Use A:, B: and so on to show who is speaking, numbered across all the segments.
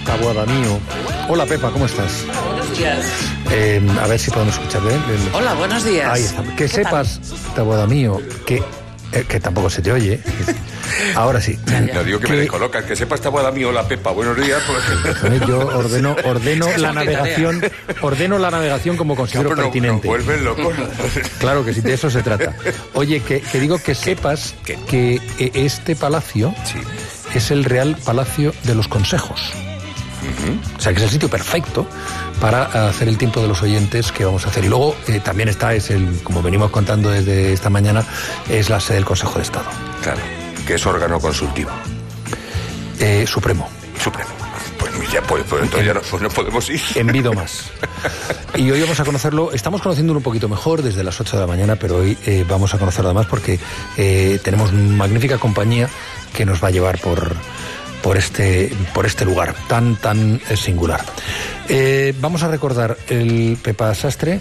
A: Taboada mío. Hola, Pepa, ¿cómo estás?
B: Buenos días.
A: A ver si podemos escuchar bien.
B: Hola, buenos días.
A: Ahí está. Que sepas, Taboada mío, que tampoco se te oye. Ahora sí.
C: No digo que me descolocas, que sepas Taboada mío, la Pepa, buenos días. Pues...
A: Yo ordeno la navegación, como considero pertinente.
C: No vuelven locos.
A: Claro que sí, de eso se trata. Oye, que digo que sepas que este palacio es el Real Palacio de los Consejos. O sea, que es el sitio perfecto para hacer el tiempo de los oyentes que vamos a hacer. Y luego también como venimos contando desde esta mañana, es la sede del Consejo de Estado.
C: Claro, que es órgano consultivo.
A: Supremo.
C: Pues entonces ya no podemos ir.
A: Envido más. Y hoy vamos a conocerlo, estamos conociéndolo un poquito mejor desde las 8 de la mañana, pero hoy vamos a conocerlo además porque tenemos magnífica compañía que nos va a llevar por este lugar tan singular. Vamos a recordar el Pepa Sastre,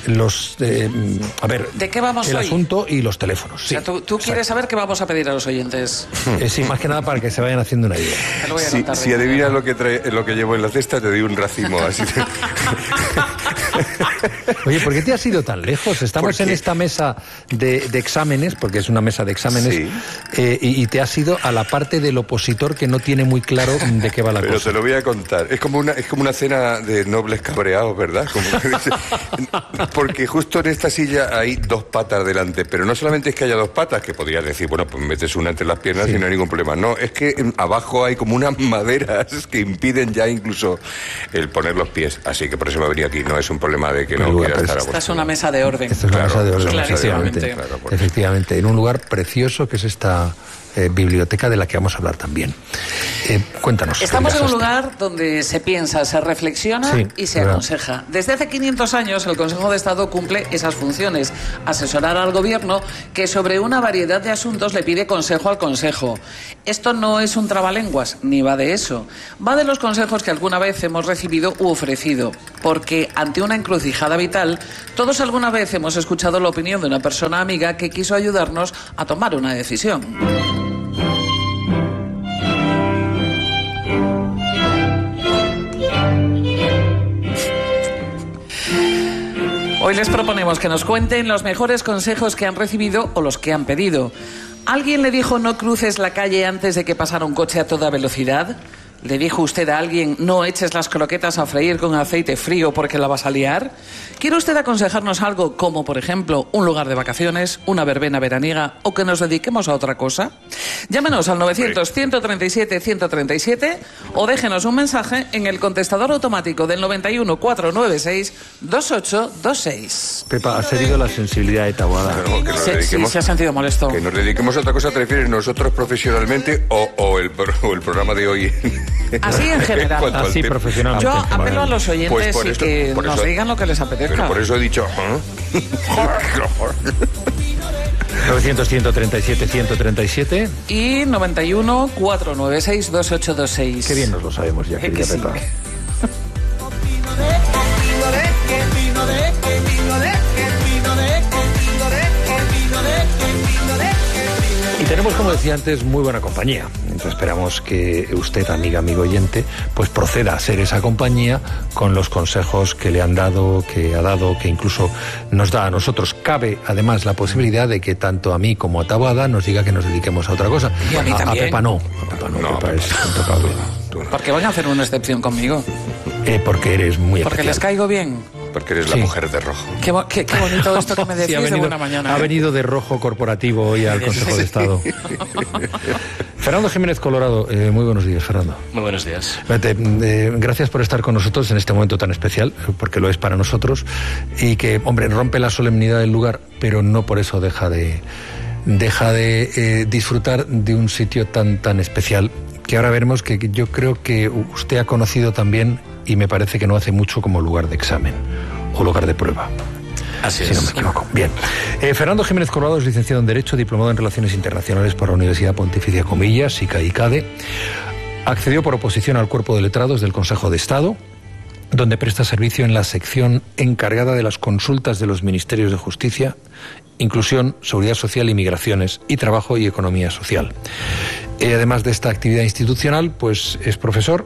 B: ¿de qué vamos
A: el
B: hoy?
A: Asunto y los teléfonos. Sí,
B: o sea, ¿tú quieres saber qué vamos a pedir a los oyentes?
A: Sí, más que nada para que se vayan haciendo una idea.
C: Si adivinas lo que llevo en la cesta, te doy un racimo. Así te...
A: Oye, ¿por qué te has ido tan lejos? Estamos en esta mesa de exámenes, porque es una mesa de exámenes, y te has ido a la parte del opositor que no tiene muy claro de qué va la cosa.
C: Pero te lo voy a contar. Es como una cena de nobles cabreados, ¿verdad? Porque justo en esta silla hay dos patas delante, pero no solamente es que haya dos patas, que podrías decir, bueno, pues metes una entre las piernas y no hay ningún problema. No, es que abajo hay como unas maderas que impiden ya incluso el poner los pies. Así que por eso me venía aquí. No es un problema de que no quiera estar a gusto.
B: Esta es una mesa de orden.
A: Esta es una mesa de orden,
B: efectivamente.
A: Efectivamente, en un lugar precioso que es esta biblioteca de la que vamos a hablar también. Cuéntanos.
B: Estamos en un lugar donde se piensa, se reflexiona y se aconseja. Desde hace 500 años el Consejo de Estado cumple esas funciones, asesorar al gobierno que sobre una variedad de asuntos le pide consejo al Consejo. Esto no es un trabalenguas, ni va de eso. Va de los consejos que alguna vez hemos recibido u ofrecido, porque ante una encrucijada vital, todos alguna vez hemos escuchado la opinión de una persona amiga que quiso ayudarnos a tomar una decisión. Hoy les proponemos que nos cuenten los mejores consejos que han recibido o los que han pedido. ¿Alguien le dijo no cruces la calle antes de que pasara un coche a toda velocidad? ¿Le dijo usted a alguien no eches las croquetas a freír con aceite frío porque la vas a liar? ¿Quiere usted aconsejarnos algo como, por ejemplo, un lugar de vacaciones, una verbena veraniega o que nos dediquemos a otra cosa? Llámenos al 900-137-137 o déjenos un mensaje en el contestador automático del 91 496 2826.
A: Pepa, ¿has herido la sensibilidad de Taboada?
B: Sí, se ha sentido molesto.
C: Que nos dediquemos a otra cosa, ¿te refieres nosotros profesionalmente o el programa de hoy?
B: Así en general.
A: Así profesionalmente.
B: Yo apelo a los oyentes
C: pues
B: y que nos digan lo que les apetezca.
C: Pero por eso he dicho...
A: 900-137-137
B: y 91 496 2826.
A: Qué bien nos lo sabemos ya, querida Pepa. Y tenemos, como decía antes, muy buena compañía. Entonces esperamos que usted, amigo oyente, pues proceda a ser esa compañía con los consejos que le han dado, que ha dado, que incluso nos da a nosotros. Cabe, además, la posibilidad de que tanto a mí como a Taboada nos diga que nos dediquemos a otra cosa.
B: Y a mí también.
A: A Pepa no. Pepa es intocable.
B: Porque van a hacer una excepción conmigo.
A: Porque eres muy especial.
B: Porque les caigo bien.
C: Porque eres la mujer de rojo.
B: Qué bonito esto que me decís de buena mañana.
A: Ha venido de rojo corporativo hoy al Consejo de Estado. Fernando Jiménez Colorado, muy buenos días, Fernando.
D: Muy buenos días.
A: Gracias por estar con nosotros en este momento tan especial, porque lo es para nosotros, y que, hombre, rompe la solemnidad del lugar, pero no por eso deja de disfrutar de un sitio tan especial, que ahora veremos que yo creo que usted ha conocido también, y me parece que no hace mucho, como lugar de examen o lugar de prueba.
D: Así
A: si
D: es.
A: no me equivoco. Bien. Fernando Jiménez Colorado es licenciado en Derecho, diplomado en Relaciones Internacionales por la Universidad Pontificia Comillas, SICA y CADE. Accedió por oposición al Cuerpo de Letrados del Consejo de Estado, donde presta servicio en la sección encargada de las consultas de los Ministerios de Justicia, Inclusión, Seguridad Social y Migraciones, y Trabajo y Economía Social. Además de esta actividad institucional, pues es profesor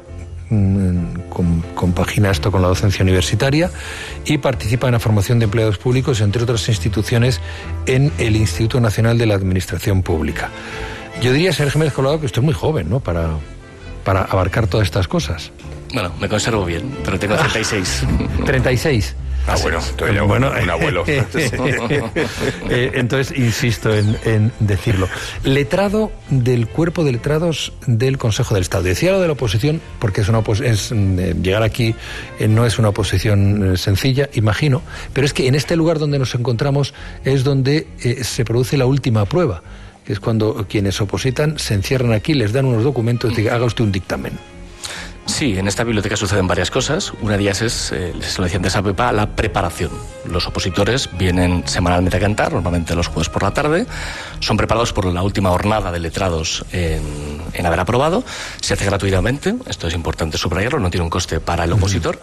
A: compagina esto con la docencia universitaria y participa en la formación de empleados públicos, entre otras instituciones, en el Instituto Nacional de la Administración Pública. Yo diría, señor Jiménez Colado, que usted es muy joven, ¿no?, para abarcar todas estas cosas.
D: Bueno, me conservo bien, pero tengo 36.
A: 36.
C: Bueno, estoy ya un abuelo.
A: Entonces, insisto en decirlo. Letrado del cuerpo de letrados del Consejo del Estado. Decía lo de la oposición, porque llegar aquí no es una oposición sencilla, imagino, pero es que en este lugar donde nos encontramos es donde se produce la última prueba, que es cuando quienes opositan se encierran aquí, les dan unos documentos y haga usted un dictamen.
D: Sí, en esta biblioteca suceden varias cosas. Una de ellas es, se lo decía antes a Pepa, la preparación. Los opositores vienen semanalmente a cantar, normalmente los jueves por la tarde. Son preparados por la última jornada de letrados en haber aprobado. Se hace gratuitamente, esto es importante subrayarlo, no tiene un coste para el opositor.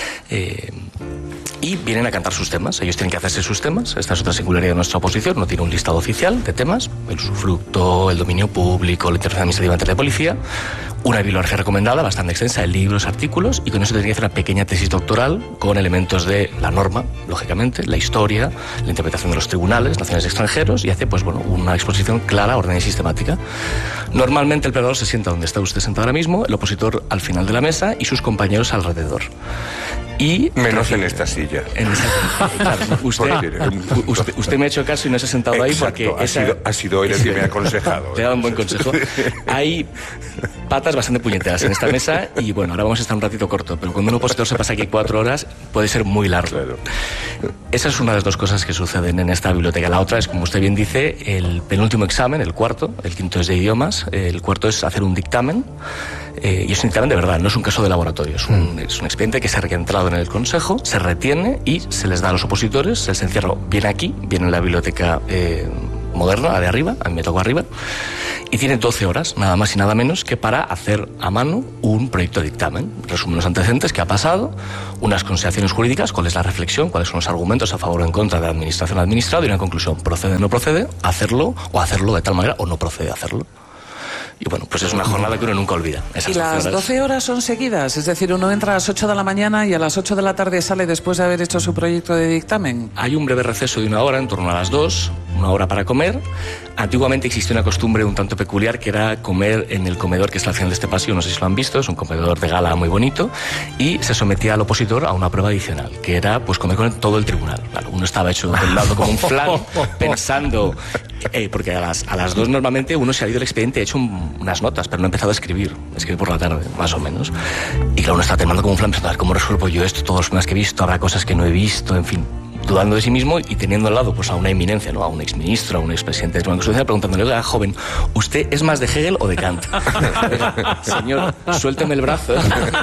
D: Y vienen a cantar sus temas. Ellos tienen que hacerse sus temas. Esta es otra singularidad de nuestra oposición. No tiene un listado oficial de temas. El usufructo, el dominio público, la intervención administrativa ante la policía. Una bibliografía recomendada, bastante extensa, de libros, artículos, y con eso tendría que hacer una pequeña tesis doctoral con elementos de la norma, lógicamente, la historia, la interpretación de los tribunales, nacionales y extranjeros, y hace una exposición clara, ordenada y sistemática. Normalmente el preparador se sienta donde está usted sentado ahora mismo, el opositor al final de la mesa y sus compañeros alrededor.
C: Menos en esta silla.
D: Claro, usted me ha hecho caso y no se ha sentado ahí porque...
C: Ha sido él el que me ha aconsejado.
D: Te ha dado un buen consejo. Hay patas bastante puñeteras en esta mesa y bueno, ahora vamos a estar un ratito corto, pero cuando un opositor se pasa aquí 4 horas puede ser muy largo. Claro. Esa es una de las dos cosas que suceden en esta biblioteca. La otra es, como usted bien dice, el penúltimo examen, el cuarto, el quinto es de idiomas, el cuarto es hacer un dictamen. Y es un dictamen de verdad, no es un caso de laboratorio, es un expediente que se ha entrado en el Consejo, se retiene y se les da a los opositores, se les encierra bien aquí, bien en la biblioteca moderna, la de arriba, a mí me tocó arriba, y tiene 12 horas, nada más y nada menos, que para hacer a mano un proyecto de dictamen. Resumen los antecedentes, qué ha pasado, unas consideraciones jurídicas, cuál es la reflexión, cuáles son los argumentos a favor o en contra de la administración administrada y una conclusión, procede o no procede, hacerlo de tal manera o no procede a hacerlo. Y bueno, pues es una jornada que uno nunca olvida.
B: ¿Y las 12 horas son seguidas? Es decir, uno entra a las 8 de la mañana y a las 8 de la tarde sale después de haber hecho su proyecto de dictamen.
D: Hay un breve receso de 1 hora, en torno a las 2, 1 hora para comer. Antiguamente existía una costumbre un tanto peculiar que era comer en el comedor que está al final de este pasillo, no sé si lo han visto, es un comedor de gala muy bonito, y se sometía al opositor a una prueba adicional, que era pues comer con todo el tribunal. Claro, uno estaba hecho del lado como un flan, pensando, porque a las 2 normalmente uno se ha ido el expediente, ha hecho unas notas, pero no ha empezado a escribir por la tarde, más o menos. Y claro, uno está temblando como un flan, pensando, a ver, ¿cómo resuelvo yo esto? Todos los problemas que he visto, habrá cosas que no he visto, en fin, dudando de sí mismo y teniendo al lado pues a una eminencia, ¿no? A un exministro, a un expresidente de la Constitución, preguntándole, oiga, joven, ¿usted es más de Hegel o de Kant? Señor, suélteme el brazo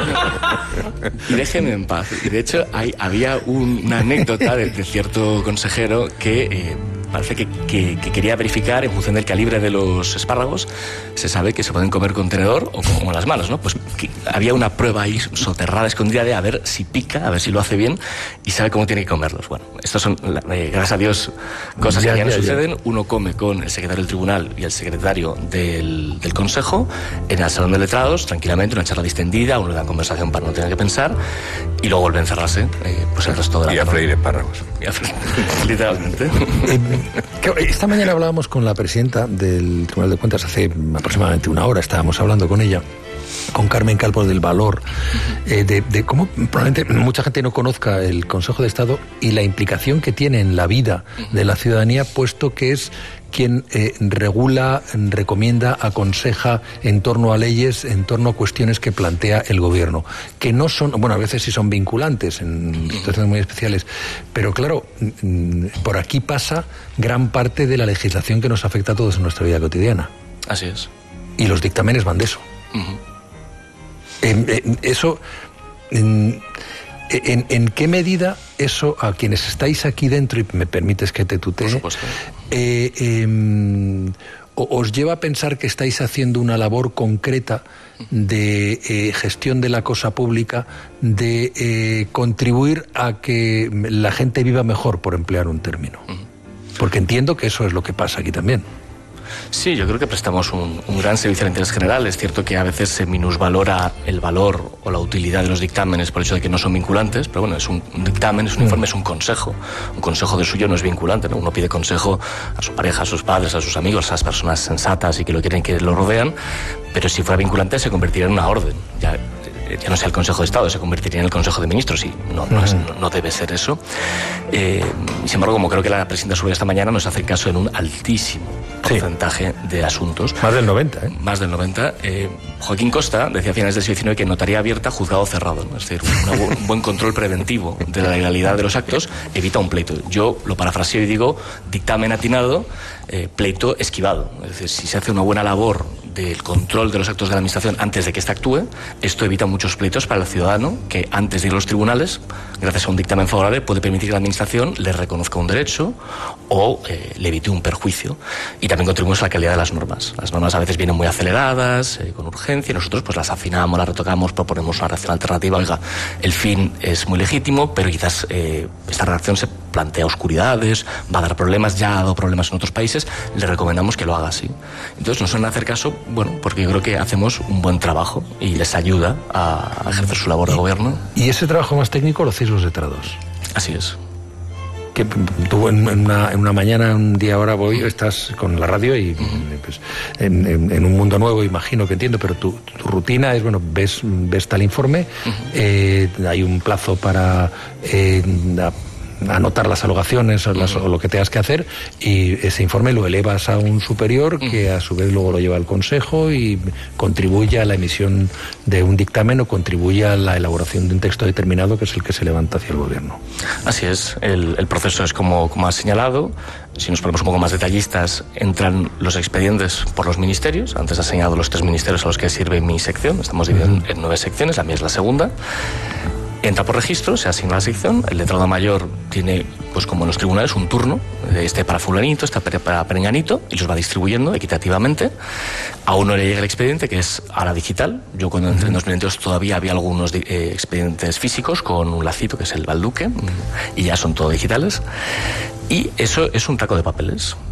D: y déjeme en paz. Y de hecho había una anécdota de cierto consejero que parece que quería verificar en función del calibre de los espárragos, se sabe que se pueden comer con tenedor o con las manos, ¿no? Pues había una prueba ahí soterrada, escondida, de a ver si pica, a ver si lo hace bien y sabe cómo tiene que comerlos. Bueno, estas son, gracias a Dios, cosas que ya no suceden. Uno come con el secretario del tribunal y el secretario del Consejo en el salón de letrados, tranquilamente, una charla distendida, una conversación para no tener que pensar, y luego vuelve a encerrarse pues el resto de la
C: tarde. Y a freír espárragos.
D: Literalmente.
A: Esta mañana hablábamos con la presidenta del Tribunal de Cuentas, hace aproximadamente 1 hora estábamos hablando con ella, con Carmen Calvo, del valor de cómo probablemente mucha gente no conozca el Consejo de Estado y la implicación que tiene en la vida de la ciudadanía, puesto que es quien regula, recomienda, aconseja en torno a leyes, en torno a cuestiones que plantea el gobierno, que no son, bueno, a veces sí son vinculantes en situaciones muy especiales, pero claro, por aquí pasa gran parte de la legislación que nos afecta a todos en nuestra vida cotidiana.
D: Así es.
A: Y los dictámenes van de eso. Eso, ¿en qué medida eso, a quienes estáis aquí dentro, y me permites que te tutee, os lleva a pensar que estáis haciendo una labor concreta de gestión de la cosa pública, de contribuir a que la gente viva mejor, por emplear un término? Porque entiendo que eso es lo que pasa aquí también.
D: Sí, yo creo que prestamos un gran servicio al interés general. Es cierto que a veces se minusvalora el valor o la utilidad de los dictámenes por el hecho de que no son vinculantes, pero bueno, es un dictamen, es un informe, es un consejo. Un consejo de suyo no es vinculante, ¿no? Uno pide consejo a su pareja, a sus padres, a sus amigos, a las personas sensatas y que lo quieren, que lo rodean, pero si fuera vinculante se convertiría en una orden. Ya no sea el Consejo de Estado, se convertiría en el Consejo de Ministros y no debe ser eso. Sin embargo, como creo que la presidenta subió esta mañana, nos hace caso en un altísimo porcentaje de asuntos.
A: Más del 90, ¿eh?
D: Más del 90. Joaquín Costa decía a finales del siglo XIX que notaría abierta, juzgado cerrado, ¿no? Es decir, un buen control preventivo de la legalidad de los actos evita un pleito. Yo lo parafraseo y digo, dictamen atinado, pleito esquivado. Es decir, si se hace una buena labor del control de los actos de la administración antes de que ésta actúe, esto evita muchos pleitos para el ciudadano que antes de ir a los tribunales, gracias a un dictamen favorable, puede permitir que la administración le reconozca un derecho o le evite un perjuicio. Y también contribuimos a la calidad de las normas. Las normas a veces vienen muy aceleradas, con urgencia, y nosotros pues las afinamos, las retocamos, proponemos una reacción alternativa. Oiga, el fin es muy legítimo, pero quizás esta reacción se plantea oscuridades, va a dar problemas, ya ha dado problemas en otros países, le recomendamos que lo haga así. Entonces nos suelen hacer caso, bueno, porque yo creo que hacemos un buen trabajo y les ayuda a ejercer su labor de gobierno.
A: ¿Y ese trabajo más técnico lo hacéis los letrados?
D: Así es.
A: Que tú en una mañana, un día ahora estás con la radio y pues, en un mundo nuevo, imagino que entiendo, pero tu rutina es, bueno, ves tal informe, hay un plazo para anotar las alogaciones o lo que tengas que hacer, y ese informe lo elevas a un superior que a su vez luego lo lleva al Consejo y contribuye a la emisión de un dictamen o contribuye a la elaboración de un texto determinado que es el que se levanta hacia el gobierno.
D: Así es, el proceso es como has señalado. Si nos ponemos un poco más detallistas, entran los expedientes por los ministerios. Antes has señalado los 3 ministerios a los que sirve mi sección. Estamos divididos en 9 secciones, la mía es la segunda. Entra por registro, se asigna la sección, el letrado mayor tiene, pues como en los tribunales, un turno, este para fulanito, este para perenganito, y los va distribuyendo equitativamente. A uno le llega el expediente, que es a la digital. Yo cuando entré en 2022 todavía había algunos expedientes físicos con un lacito, que es el balduque, y ya son todo digitales. Y eso es un taco de papeles.